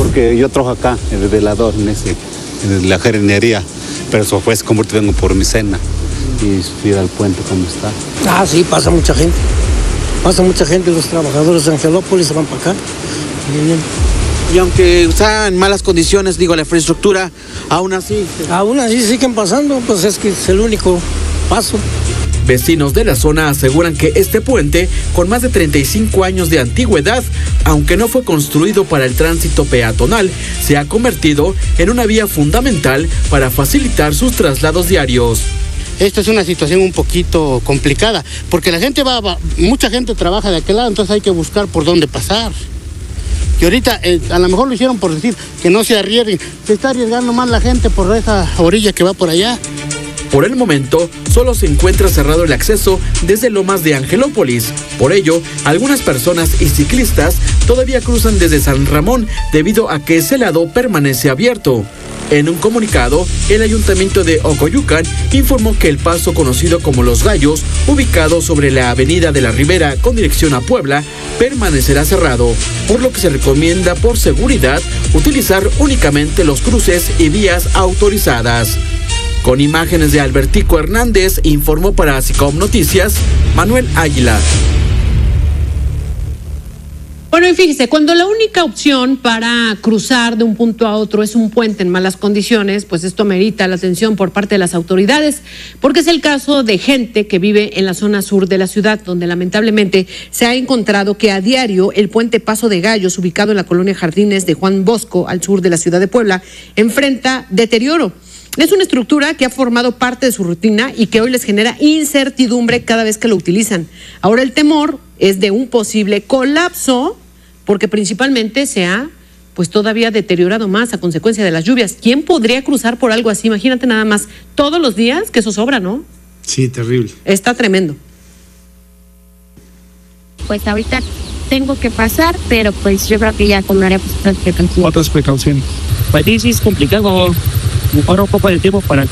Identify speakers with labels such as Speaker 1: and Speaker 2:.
Speaker 1: porque yo trabajo acá, en el velador, en la jardinería, pero eso fue convertido, vengo por mi cena y fui al puente como está.
Speaker 2: Ah, sí, pasa mucha gente. Los trabajadores de Angelópolis se van para acá.
Speaker 3: Y aunque está en malas condiciones, digo, la infraestructura, aún así
Speaker 2: siguen pasando, pues es que es el único paso.
Speaker 4: Vecinos de la zona aseguran que este puente, con más de 35 años de antigüedad, aunque no fue construido para el tránsito peatonal, se ha convertido en una vía fundamental para facilitar sus traslados diarios.
Speaker 5: Esto es una situación un poquito complicada, porque la gente mucha gente trabaja de aquel lado, entonces hay que buscar por dónde pasar. Y ahorita a lo mejor lo hicieron por decir que no se arriesguen, se está arriesgando más la gente por esa orilla que va por allá.
Speaker 4: Por el momento, solo se encuentra cerrado el acceso desde Lomas de Angelópolis. Por ello, algunas personas y ciclistas todavía cruzan desde San Ramón debido a que ese lado permanece abierto. En un comunicado, el Ayuntamiento de Ocoyucan informó que el paso conocido como Los Gallos, ubicado sobre la avenida de la Ribera con dirección a Puebla, permanecerá cerrado, por lo que se recomienda por seguridad utilizar únicamente los cruces y vías autorizadas. Con imágenes de Albertico Hernández, informó para Sicom Noticias, Manuel Águila.
Speaker 6: Bueno, y fíjese, cuando la única opción para cruzar de un punto a otro es un puente en malas condiciones, pues esto merita la atención por parte de las autoridades, porque es el caso de gente que vive en la zona sur de la ciudad, donde lamentablemente se ha encontrado que a diario el puente Paso de Gallos, ubicado en la colonia Jardines de Juan Bosco, al sur de la ciudad de Puebla, enfrenta deterioro. Es una estructura que ha formado parte de su rutina y que hoy les genera incertidumbre cada vez que lo utilizan. Ahora el temor es de un posible colapso, porque principalmente se ha pues todavía deteriorado más a consecuencia de las lluvias. ¿Quién podría cruzar por algo así? Imagínate nada más, todos los días, que eso sobra, ¿no?
Speaker 7: Sí, terrible.
Speaker 6: Está tremendo.
Speaker 8: Pues ahorita tengo que pasar, pero pues yo creo que ya tomaré otras precauciones.
Speaker 7: Pues sí, es complicado. Buscar un poco de tiempo para